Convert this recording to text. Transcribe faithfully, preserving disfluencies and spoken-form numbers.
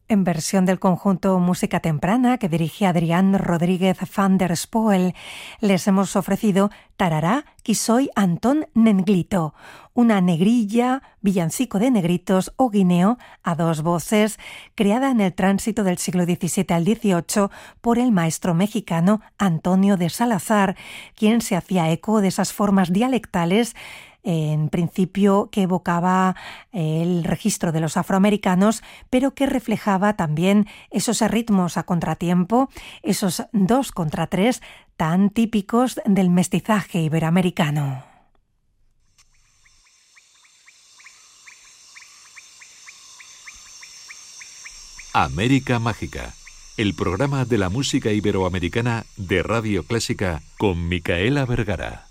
En versión del conjunto Música Temprana, que dirige Adrián Rodríguez van der Spoel, les hemos ofrecido Tarará, qui soy Antón Nenglito, una negrilla, villancico de negritos o guineo a dos voces, creada en el tránsito del siglo diecisiete al dieciocho por el maestro mexicano Antonio de Salazar, quien se hacía eco de esas formas dialectales en principio que evocaba el registro de los afroamericanos, pero que reflejaba también esos ritmos a contratiempo, esos dos contra tres tan típicos del mestizaje iberoamericano. América Mágica, el programa de la música iberoamericana de Radio Clásica con Micaela Vergara.